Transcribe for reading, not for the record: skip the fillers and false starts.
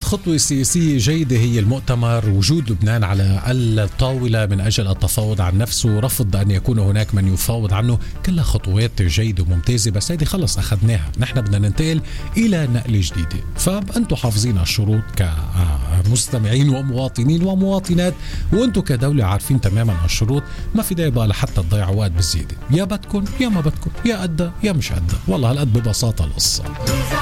خطوة سياسية جيدة هي المؤتمر، وجود لبنان على الطاولة من أجل التفاوض عن نفسه ورفض أن يكون هناك من يفاوض عنه، كلها خطوات جيدة وممتازة. بس هذه خلص أخذناها، نحن بدنا ننتقل إلى نقلة جديدة. فأنتوا حافظين الشروط كمستمعين ومواطنين ومواطنات، وأنتوا كدولة عارفين تماما الشروط. ما في داعي بقى لحتى تضيعوا وقت بالزيادة، يا بدكم يا ما بدكم، يا قد يا مش قد. والله هالقد ببساطة القصة.